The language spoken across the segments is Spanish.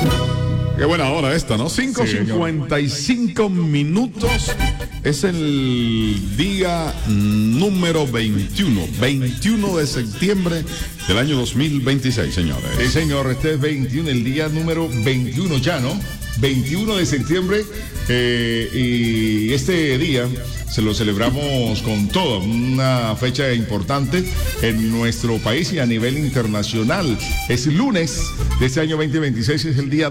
Qué buena hora esta, ¿no? 5:55 minutos. Es el día número 21 de septiembre del año 2026, señores. Sí, señor, este es 21, el día número 21 ya, ¿no? 21 de septiembre y este día se lo celebramos con todo, una fecha importante en nuestro país y a nivel internacional. Es lunes de este año 2026, es el día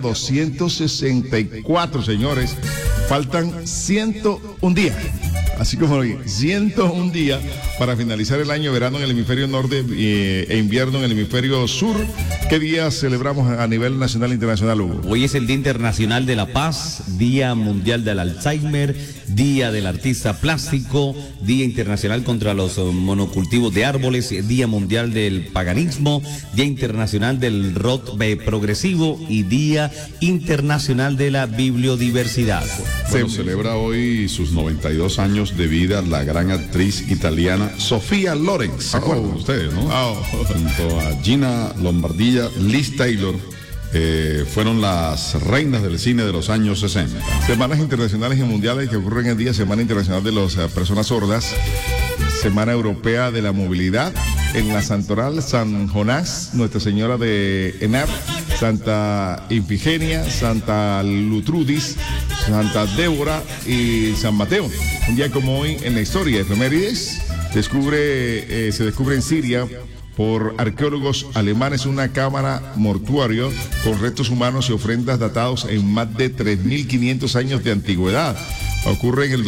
264, señores. Faltan 101 días. Así como hoy, 101 días para finalizar el año, verano en el hemisferio norte e invierno en el hemisferio sur. ¿Qué día celebramos a nivel nacional e internacional, Hugo? Hoy es el Día Internacional de la Paz, Día Mundial del Alzheimer, Día del Artista Plástico, Día Internacional contra los Monocultivos de Árboles, Día Mundial del Paganismo, Día Internacional del Rock Progresivo y Día Internacional de la Bibliodiversidad. Bueno, celebra hoy sus 92 años de vida la gran actriz italiana Sofía Loren. ¿Se acuerdan ustedes, no? Junto a Gina Lombardilla, Liz Taylor, fueron las reinas del cine de los años 60. Semanas internacionales y mundiales que ocurren el día: Semana Internacional de las Personas Sordas, Semana Europea de la Movilidad, en la Santoral, San Jonás, Nuestra Señora de Enar, Santa Ifigenia, Santa Lutrudis, Santa Débora y San Mateo. Un día como hoy en la historia, efemérides, se descubre en Siria por arqueólogos alemanes una cámara mortuario con restos humanos y ofrendas datados en más de 3.500 años de antigüedad. Ocurre en el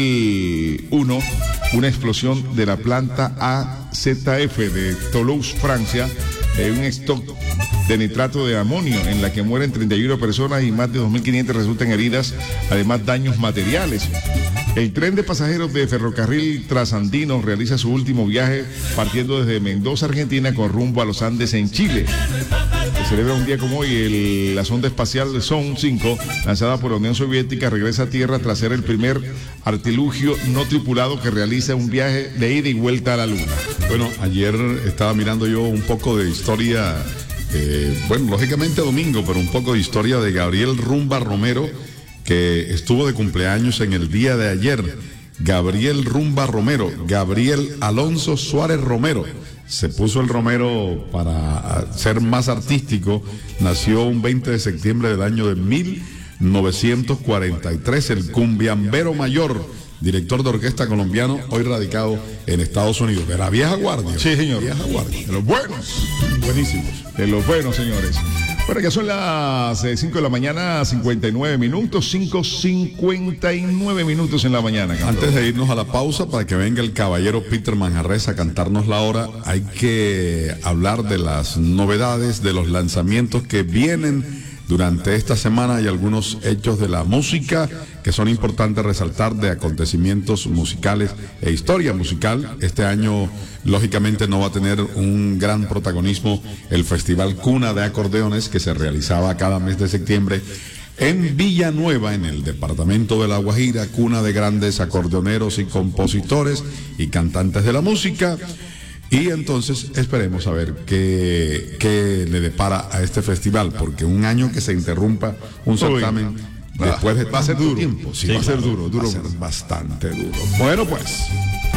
2001 una explosión de la planta AZF de Toulouse, Francia, un stock de nitrato de amonio en la que mueren 31 personas y más de 2.500 resultan heridas, además daños materiales. El tren de pasajeros de Ferrocarril Trasandino realiza su último viaje partiendo desde Mendoza, Argentina, con rumbo a los Andes en Chile. Se celebra un día como hoy, la sonda espacial Zone 5, lanzada por la Unión Soviética, regresa a Tierra tras ser el primer artilugio no tripulado que realiza un viaje de ida y vuelta a la Luna. Bueno, ayer estaba mirando yo un poco de historia, bueno, lógicamente domingo, pero un poco de historia de Gabriel Rumba Romero, que estuvo de cumpleaños en el día de ayer. Gabriel Rumba Romero, Gabriel Alonso Suárez Romero. Se puso el Romero para ser más artístico. Nació un 20 de septiembre del año de 1943, el cumbiambero mayor, director de orquesta colombiano, hoy radicado en Estados Unidos. De la vieja guardia. Sí, señor. Vieja guardia. De los buenos. Buenísimos. De los buenos, señores. Bueno, ya son las 5 de la mañana, 59 minutos, 5:59 minutos en la mañana. Campeón. Antes de irnos a la pausa, para que venga el caballero Peter Manjarres a cantarnos la hora, hay que hablar de las novedades, de los lanzamientos que vienen durante esta semana y algunos hechos de la música que son importantes resaltar, de acontecimientos musicales e historia musical. Este año, lógicamente, no va a tener un gran protagonismo el Festival Cuna de Acordeones, que se realizaba cada mes de septiembre en Villanueva, en el departamento de La Guajira, cuna de grandes acordeoneros y compositores y cantantes de la música. Y entonces esperemos a ver qué le depara a este festival, porque un año que se interrumpa un certamen después de va a ser duro tiempo, sí, va a ser duro va a ser bastante duro. Bueno, pues